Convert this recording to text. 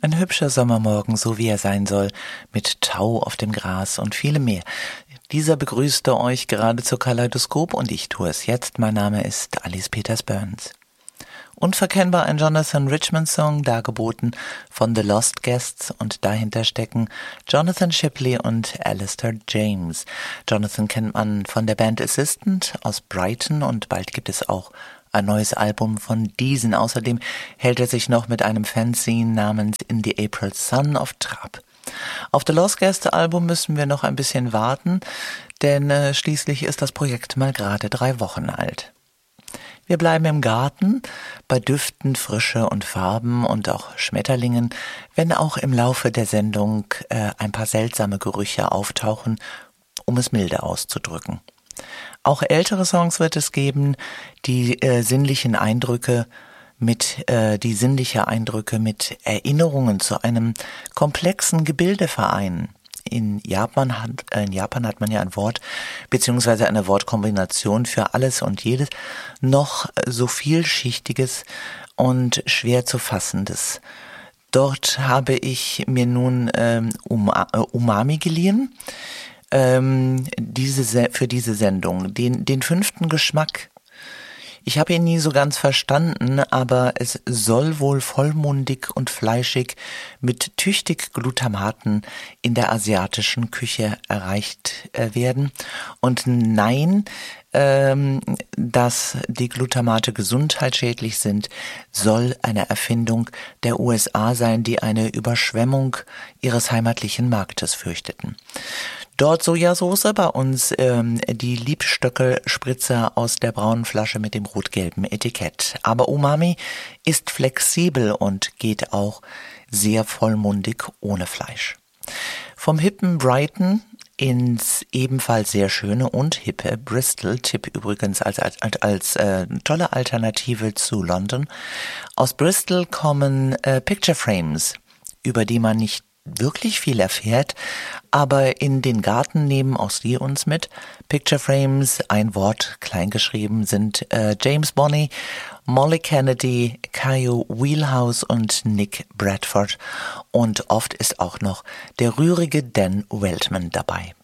Ein hübscher Sommermorgen, so wie er sein soll, mit Tau auf dem Gras und vielem mehr. Dieser begrüßte euch gerade zur Kaleidoskop und ich tue es jetzt. Mein Name ist Alice Peters-Burns. Unverkennbar ein Jonathan Richman-Song, dargeboten von The Lost Guests, und dahinter stecken Jonathan Shipley und Alistair James. Jonathan kennt man von der Band Assistant aus Brighton und bald gibt es auch ein neues Album von diesen. Außerdem hält er sich noch mit einem Fanzine namens In the April Sun auf Trab. Auf The Lost Guests Album müssen wir noch ein bisschen warten, denn schließlich ist das Projekt mal gerade 3 Wochen alt. Wir bleiben im Garten, bei Düften, Frische und Farben und auch Schmetterlingen, wenn auch im Laufe der Sendung ein paar seltsame Gerüche auftauchen, um es milde auszudrücken. Auch ältere Songs wird es geben, die sinnliche Eindrücke mit Erinnerungen zu einem komplexen Gebilde vereinen. In Japan hat man ja ein Wort beziehungsweise eine Wortkombination für alles und jedes, noch so vielschichtiges und schwer zu fassendes. Dort habe ich mir nun Umami geliehen, für diese Sendung, den 5. Geschmack. Ich habe ihn nie so ganz verstanden, aber es soll wohl vollmundig und fleischig mit tüchtig Glutamaten in der asiatischen Küche erreicht werden. Und nein, dass die Glutamate gesundheitsschädlich sind, soll eine Erfindung der USA sein, die eine Überschwemmung ihres heimatlichen Marktes fürchteten. Dort Sojasauce, bei uns die Liebstöckel-Spritzer aus der braunen Flasche mit dem rot-gelben Etikett. Aber Umami ist flexibel und geht auch sehr vollmundig ohne Fleisch. Vom hippen Brighton ins ebenfalls sehr schöne und hippe Bristol, Tipp übrigens als tolle Alternative zu London. Aus Bristol kommen Picture Frames, über die man nicht wirklich viel erfährt, aber in den Garten nehmen auch sie uns mit. Picture Frames, ein Wort kleingeschrieben, sind James Bonney, Molly Kennedy, Caillou Wheelhouse und Nick Bradford, und oft ist auch noch der rührige Dan Weltman dabei.